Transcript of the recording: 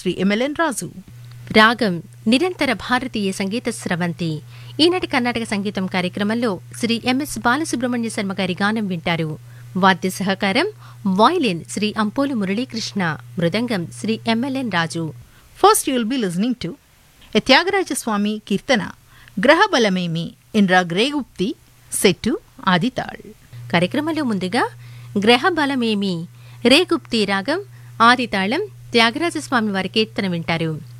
Shri MLN రాజు. రాగం నిరంతర భారతీయ సంగీత స్రవంతి. ఈనాటి కర్ణాటక సంగీతం కార్యక్రమంలో శ్రీ ఎంఎస్ బాలసుబ్రహ్మణ్య శర్మ గారి గానం వింటారు. వాద్య సహకారం violin Shri Ampolu Muralikrishna, mridangam Shri MLN Raju. First you will be listening to a Tyagaraja Swami Kirtana, Graha Balamemi in Rag Regupti, set to Adital. కార్యక్రమంలో ముందుగా గ్రహ బలమేమి రేగుప్తి రాగం ఆదితాళం త్యాగరాజస్వామి వారి కీర్తన వింటారు.